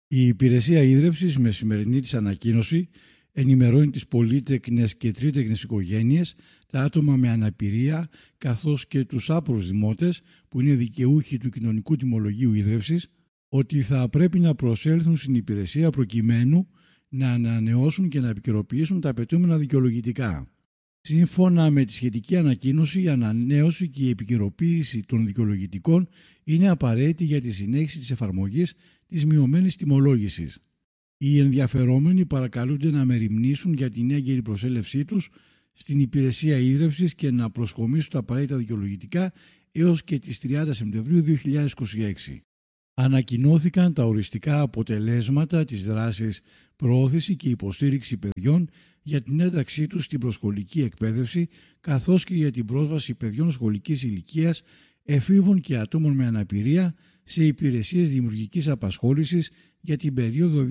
Η Υπηρεσία Ίδρευσης με σημερινή της ανακοίνωση ενημερώνει τις πολύτεκνες και τρίτεκνες οικογένειες, τα άτομα με αναπηρία καθώς και τους άπορους δημότες που είναι δικαιούχοι του κοινωνικού τιμολογίου ίδρευσης ότι θα πρέπει να προσέλθουν στην υπηρεσία προκειμένου να ανανεώσουν και να επικαιροποιήσουν τα απαιτούμενα δικαιολογητικά. Σύμφωνα με τη σχετική ανακοίνωση, η ανανέωση και η επικαιροποίηση των δικαιολογητικών είναι απαραίτητη για τη συνέχιση της εφαρμογής της μειωμένης τιμολόγησης. Οι ενδιαφερόμενοι παρακαλούνται να μεριμνήσουν για την έγκαιρη προσέλευσή τους στην υπηρεσία ίδρευσης και να προσκομίσουν τα απαραίτητα δικαιολογητικά έως και τις 30 Σεπτεμβρίου 2026. Ανακοινώθηκαν τα οριστικά αποτελέσματα της δράσης προώθηση και υποστήριξη παιδιών για την ένταξή τους στην προσχολική εκπαίδευση καθώς και για την πρόσβαση παιδιών σχολικής ηλικίας, εφήβων και ατόμων με αναπηρία σε υπηρεσίες δημιουργικής απασχόλησης για την περίοδο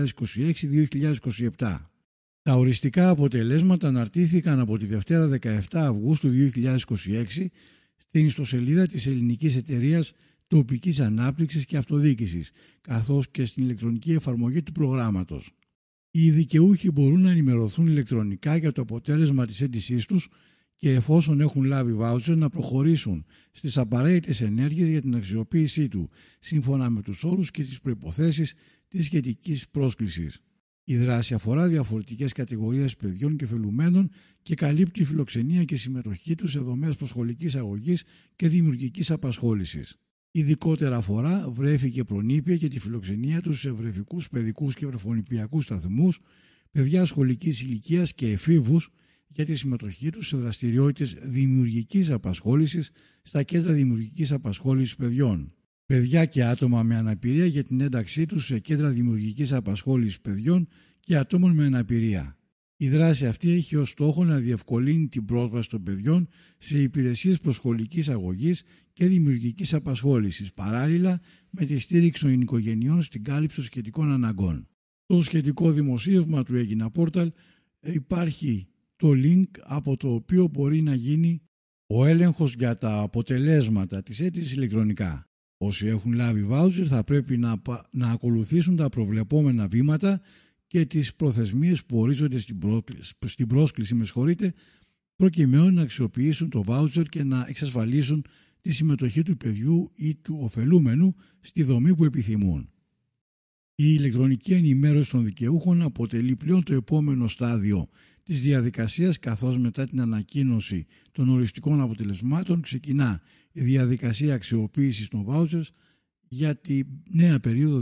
2026-2027. Τα οριστικά αποτελέσματα αναρτήθηκαν από τη Δευτέρα 17 Αυγούστου 2026 στην ιστοσελίδα της Ελληνικής Εταιρείας Τοπικής Ανάπτυξης και Αυτοδιοίκησης, καθώς και στην ηλεκτρονική εφαρμογή του προγράμματος. Οι δικαιούχοι μπορούν να ενημερωθούν ηλεκτρονικά για το αποτέλεσμα της αίτησής τους και εφόσον έχουν λάβει βάουτσερ να προχωρήσουν στις απαραίτητες ενέργειες για την αξιοποίησή του, σύμφωνα με τους όρους και τις προϋποθέσεις της σχετικής πρόσκλησης. Η δράση αφορά διαφορετικές κατηγορίες παιδιών και φελουμένων και καλύπτει φιλοξενία και συμμετοχή τους σε δομές προσχολικής αγωγής και δημιουργικής απασχόλησης. Ειδικότερα αφορά βρέφη και προνήπια και τη φιλοξενία τους σε βρεφικούς, παιδικούς και βρεφονηπιακούς σταθμούς, παιδιά σχολικής ηλικίας και εφήβους για τη συμμετοχή τους σε δραστηριότητες δημιουργικής απασχόλησης στα κέντρα δημιουργικής απασχόλησης παιδιών. Παιδιά και άτομα με αναπηρία για την ένταξή τους σε κέντρα δημιουργικής απασχόλησης παιδιών και ατόμων με αναπηρία. Η δράση αυτή έχει ως στόχο να διευκολύνει την πρόσβαση των παιδιών σε υπηρεσίες προσχολικής αγωγής και δημιουργικής απασχόλησης, παράλληλα με τη στήριξη των οικογενειών στην κάλυψη των σχετικών αναγκών. Στο σχετικό δημοσίευμα του Έγινα Πόρταλ υπάρχει το link από το οποίο μπορεί να γίνει ο έλεγχος για τα αποτελέσματα της αίτησης ηλεκτρονικά. Όσοι έχουν λάβει βάουτσερ θα πρέπει να ακολουθήσουν τα προβλεπόμενα βήματα και τις προθεσμίες που ορίζονται στην πρόσκληση προκειμένου να αξιοποιήσουν το βάουτσερ και να εξασφαλίσουν τη συμμετοχή του παιδιού ή του ωφελούμενου στη δομή που επιθυμούν. Η ηλεκτρονική ενημέρωση των δικαιούχων αποτελεί πλέον το επόμενο στάδιο της διαδικασίας, καθώς μετά την ανακοίνωση των οριστικών αποτελεσμάτων ξεκινά η διαδικασία αξιοποίησης των βάουτσερς για τη νέα περίοδο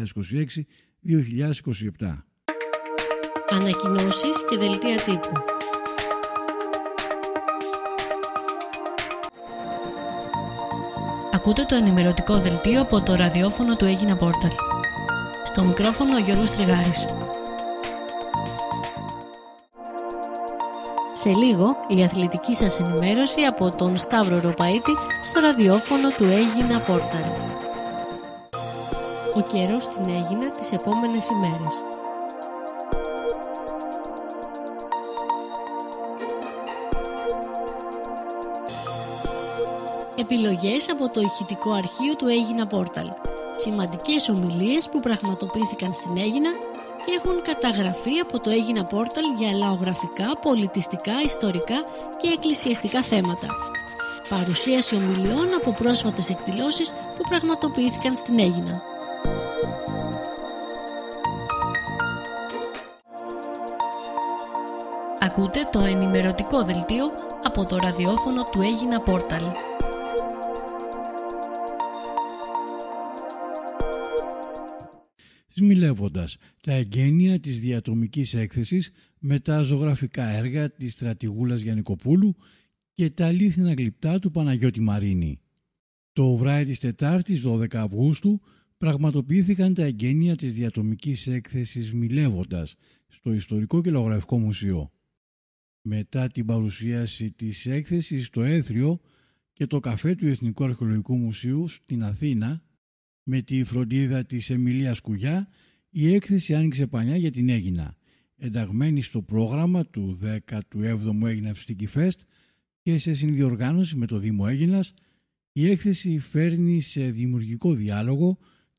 2026-2027. Ανακοινώσεις και δελτία τύπου. Ακούτε το ενημερωτικό δελτίο από το ραδιόφωνο του Έγινα Πόρταλ. Στο μικρόφωνο ο Γιώργος Τριγάρης. Σε λίγο η αθλητική σας ενημέρωση από τον Σταύρο Ροπαίτη στο ραδιόφωνο του Έγινα Πόρταλ. Ο καιρός στην Έγινα τις επόμενες ημέρες. Επιλογές από το ηχητικό αρχείο του Έγινα Πόρταλ. Σημαντικές ομιλίες που πραγματοποιήθηκαν στην Έγινα και έχουν καταγραφεί από το Έγινα Πόρταλ για λαογραφικά, πολιτιστικά, ιστορικά και εκκλησιαστικά θέματα. Παρουσίαση ομιλιών από πρόσφατες εκδηλώσεις που πραγματοποιήθηκαν στην Έγινα. Ακούτε το ενημερωτικό δελτίο από το ραδιόφωνο του Έγινα Πόρταλ. Σμιλεύοντας τα εγγένεια της διατομικής έκθεσης με τα ζωγραφικά έργα της στρατηγούλας Γιαννικοπούλου και τα αλήθινα γλυπτά του Παναγιώτη Μαρίνη. Το βράδυ της Τετάρτης 12 Αυγούστου πραγματοποιήθηκαν τα εγγένεια της διατομικής έκθεσης Σμιλεύοντας στο Ιστορικό και Λαογραφικό Μουσείο. Μετά την παρουσίαση της έκθεσης στο Έθριο και το καφέ του Εθνικού Αρχαιολογικού Μουσείου στην Αθήνα, με τη φροντίδα της Εμιλίας Κουγιά, η έκθεση άνοιξε πανιά για την Έγινα, ενταγμένη στο πρόγραμμα του 17ου Έγινα Φιστική Φεστ και σε συνδιοργάνωση με το Δήμο Έγινας. Η έκθεση φέρνει σε δημιουργικό διάλογο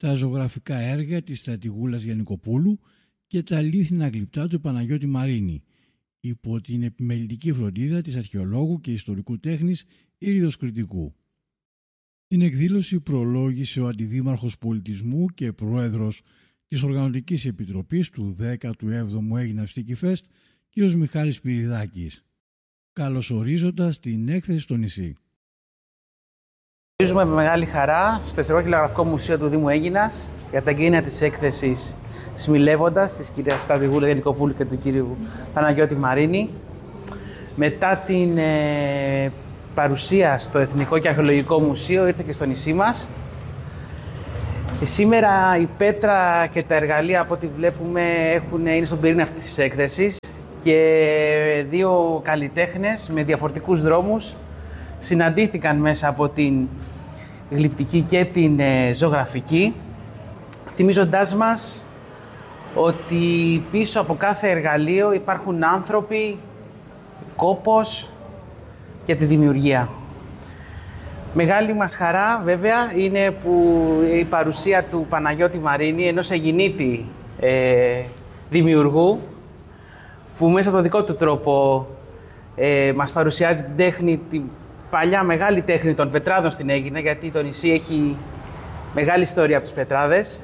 τα ζωγραφικά έργα της στρατηγούλας Γιαννικοπούλου και τα λίθινα γλυπτά του Παναγιώτη Μαρίνη, υπό την επιμελητική φροντίδα της αρχαιολόγου και ιστορικού τέχνης Ήριδος Κρητικού. Την εκδήλωση προλόγησε ο Αντιδήμαρχος Πολιτισμού και Πρόεδρος της Οργανωτικής Επιτροπής του 17ου Έγινα Φιστίκι Φεστ, κ. Μιχάλης Πυριδάκης, καλωσορίζοντας την έκθεση στο νησί. Γνωρίζουμε με μεγάλη χαρά στο Ιστορικό και Λογογραφικό Μουσείο του Δήμου Αίγινας για τα εγγένεια της έκθεσης Σμιλεύοντας της κυρίας στρατηγούλα Γιαννικοπούλου και του κύριου Παναγιώτη Μαρίνη. Μετά την παρουσία στο Εθνικό και Αρχαιολογικό Μουσείο ήρθε και στο νησί μας. Και σήμερα η πέτρα και τα εργαλεία από ό,τι βλέπουμε είναι στον πυρήνα αυτής της έκθεσης και δύο καλλιτέχνες με διαφορετικούς δρόμους συναντήθηκαν μέσα από την γλυπτική και την ζωγραφική, θυμίζοντάς μας ότι πίσω από κάθε εργαλείο υπάρχουν άνθρωποι, κόπος και τη δημιουργία. Μεγάλη μας χαρά βέβαια είναι που η παρουσία του Παναγιώτη Μαρίνη, ενός Αιγινίτη δημιουργού, που μέσα από το δικό του τρόπο μας παρουσιάζει την τέχνη, την παλιά μεγάλη τέχνη των πετράδων στην Αίγινα, γιατί το νησί έχει μεγάλη ιστορία από τους πετράδες.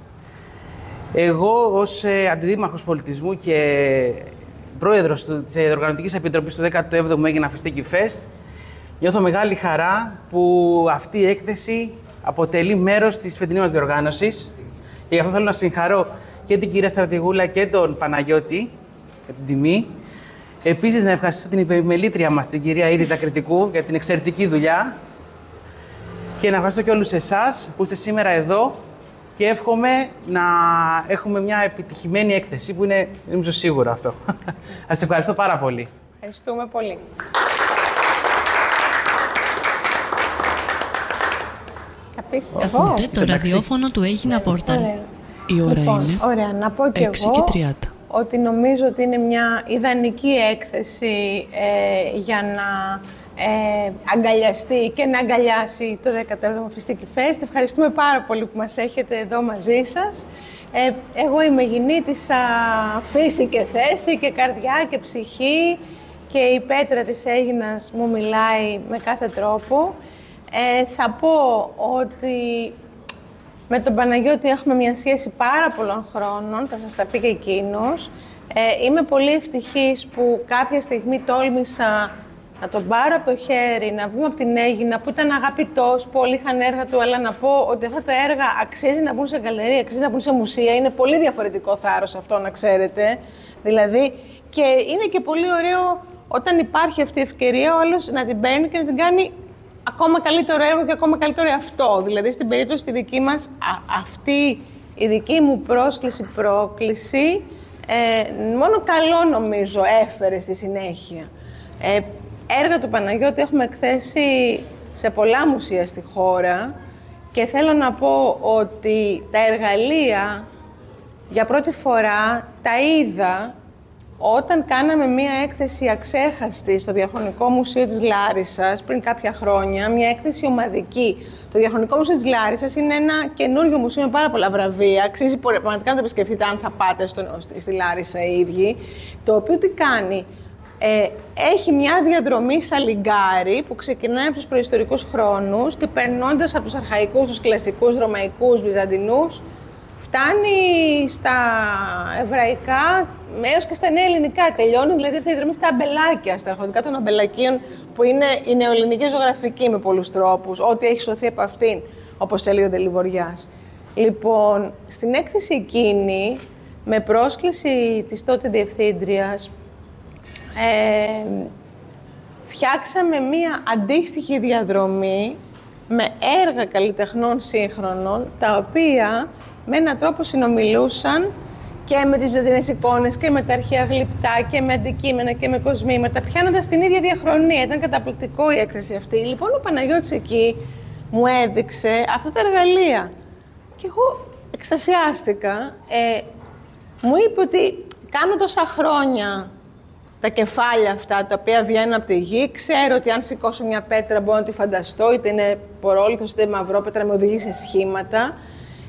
Εγώ ως Αντιδήμαρχος Πολιτισμού και Πρόεδρος της Οργανωτικής Επιτροπής του 17ου Έγινα Φιστίκι Φεστ, νιώθω μεγάλη χαρά που αυτή η έκθεση αποτελεί μέρος της φετινής μας διοργάνωσης και γι' αυτό θέλω να συγχαρώ και την κυρία Στρατηγούλα και τον Παναγιώτη για την τιμή. Επίσης, να ευχαριστήσω την επιμελήτρια μας, την κυρία Ήριδα Κρητικού, για την εξαιρετική δουλειά και να ευχαριστώ και όλους εσάς που είστε σήμερα εδώ και εύχομαι να έχουμε μια επιτυχημένη έκθεση που είναι, νομίζω, σίγουρο αυτό. Σας ευχαριστώ πάρα πολύ. Ευχαριστούμε πολύ. Ακούτε το ραδιόφωνο του Έγινα Πόρταλ. Η ώρα είναι ωραία. Να πω και 6:30. Ότι νομίζω ότι είναι μια ιδανική έκθεση για να αγκαλιαστεί και να αγκαλιάσει το 17ο Φιστίκι Φεστ. Ευχαριστούμε πάρα πολύ που μας έχετε εδώ μαζί σας. Εγώ είμαι Αιγινήτισσα φύση και θέση και καρδιά και ψυχή και η πέτρα της Αίγινας μου μιλάει με κάθε τρόπο. Θα πω ότι με τον Παναγιώτη έχουμε μια σχέση πάρα πολλών χρόνων, θα σας τα πει και εκείνος. Είμαι πολύ ευτυχής που κάποια στιγμή τόλμησα να τον πάρω από το χέρι, να βγούμε από την Αίγινα, που ήταν αγαπητός, που όλοι είχαν έργα του, αλλά να πω ότι αυτά τα έργα αξίζει να μπουν σε γκαλερί, αξίζει να μπουν σε μουσεία. Είναι πολύ διαφορετικό θάρρος αυτό, να ξέρετε. Δηλαδή, και είναι και πολύ ωραίο όταν υπάρχει αυτή η ευκαιρία, ο άλλος να την παίρνει και να την κάνει ακόμα καλύτερο έργο και ακόμα καλύτερο αυτό. Δηλαδή, στην περίπτωση τη δική μας, αυτή η δική μου πρόκληση, μόνο καλό νομίζω έφερε στη συνέχεια. Έργα του Παναγιώτη έχουμε εκθέσει σε πολλά μουσεία στη χώρα και θέλω να πω ότι τα εργαλεία για πρώτη φορά τα είδα όταν κάναμε μία έκθεση αξέχαστη στο Διαχρονικό Μουσείο της Λάρισσας πριν κάποια χρόνια, μία έκθεση ομαδική. Το Διαχρονικό Μουσείο της Λάρισσας είναι ένα καινούριο μουσείο με πάρα πολλά βραβεία. Αξίζει πραγματικά να το επισκεφτείτε αν θα πάτε στη Λάρισα οι ίδιοι. Το οποίο τι κάνει, έχει μια διαδρομή σαλιγκάρι που ξεκινάει από τους προϊστορικούς χρόνους και περνώντας από τους αρχαϊκούς, τους κλασικούς, ρωμαϊκούς, βυζαντινούς, φτάνει στα εβραϊκά έως και στα νέα ελληνικά. Τελειώνει δηλαδή αυτή η δρομή στα αμπελάκια, στα αρχοντικά των αμπελακίων, που είναι η νεοελληνική ζωγραφική με πολλούς τρόπους, ό,τι έχει σωθεί από αυτήν, όπως έλεγε ο Ντελιβοριάς. Λοιπόν, στην έκθεση εκείνη, με πρόσκληση της τότε διευθύντριας, φτιάξαμε μία αντίστοιχη διαδρομή με έργα καλλιτεχνών σύγχρονων, τα οποία με έναν τρόπο συνομιλούσαν και με τις βυζαντινές εικόνες και με τα αρχαία γλυπτά και με αντικείμενα και με κοσμήματα, πιάνοντας την ίδια διαχρονία. Ήταν καταπληκτικό η έκθεση αυτή. Λοιπόν, ο Παναγιώτης εκεί μου έδειξε αυτά τα εργαλεία και εγώ εκστασιάστηκα. Μου είπε ότι κάνω τόσα χρόνια τα κεφάλια αυτά, τα οποία βγαίνουν από τη γη, ξέρω ότι αν σηκώσω μια πέτρα μπορώ να τη φανταστώ, είτε είναι πορόλιθος είτε μαυρόπετρα, με οδηγεί σε σχήματα.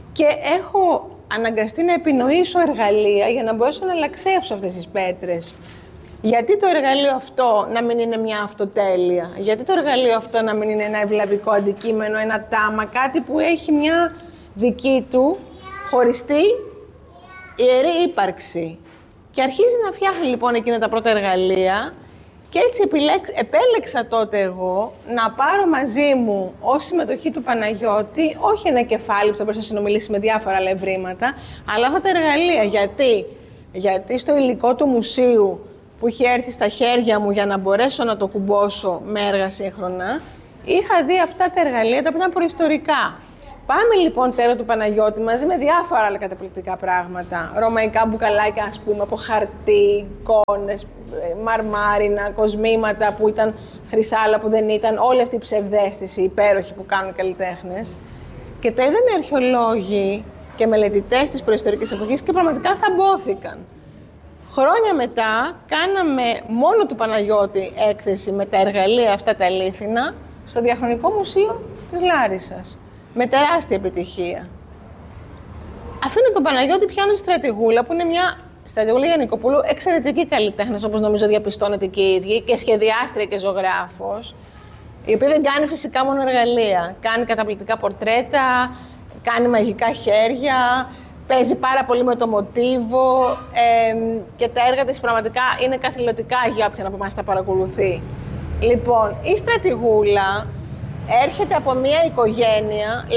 και έχω αναγκαστεί να επινοήσω εργαλεία για να μπορέσω να αλλαξεύσω αυτές τις πέτρες. Γιατί το εργαλείο αυτό να μην είναι μια αυτοτέλεια, γιατί το εργαλείο αυτό να μην είναι ένα ευλαβικό αντικείμενο, ένα τάμα, κάτι που έχει μια δική του χωριστή ιερή ύπαρξη. Και αρχίζει να φτιάχνει λοιπόν εκείνα τα πρώτα εργαλεία και έτσι επέλεξα τότε εγώ να πάρω μαζί μου ως συμμετοχή του Παναγιώτη όχι ένα κεφάλι που θα μπορούσε να συνομιλήσει με διάφορα άλλα ευρήματα, αλλά αυτά τα εργαλεία. Γιατί στο υλικό του μουσείου που είχε έρθει στα χέρια μου για να μπορέσω να το κουμπώσω με έργα σύγχρονα, είχα δει αυτά τα εργαλεία τα οποία ήταν προϊστορικά. Πάμε λοιπόν τέρα του Παναγιώτη μαζί με διάφορα άλλα καταπληκτικά πράγματα. Ρωμαϊκά μπουκαλάκια, ας πούμε, από χαρτί, εικόνες, μαρμάρινα, κοσμήματα που ήταν χρυσάλα που δεν ήταν, όλη αυτή η ψευδαίσθηση υπέροχη που κάνουν καλλιτέχνες. Και τα είδαν αρχαιολόγοι και μελετητές της προϊστορικής εποχής και πραγματικά θαμπόθηκαν. Χρόνια μετά κάναμε μόνο του Παναγιώτη έκθεση με τα εργαλεία αυτά τα αλήθινα στο Διαχρονικό Μουσείο της Λάρισσας. Με τεράστια επιτυχία. Αφήνω τον Παναγιώτη πιάνω στη Στρατηγούλα, που είναι μια Στρατηγούλα Γιαννικοπούλου, εξαιρετική καλλιτέχνης, όπως νομίζω διαπιστώνετε και οι ίδιοι, και σχεδιάστρια και ζωγράφος, η οποία δεν κάνει φυσικά μόνο εργαλεία. Κάνει καταπληκτικά πορτρέτα, κάνει μαγικά χέρια, παίζει πάρα πολύ με το μοτίβο και τα έργα της πραγματικά είναι καθηλωτικά για όποιον από εμάς τα παρακολουθεί. Λοιπόν, η Στρατηγούλα έρχεται από μια οικογένεια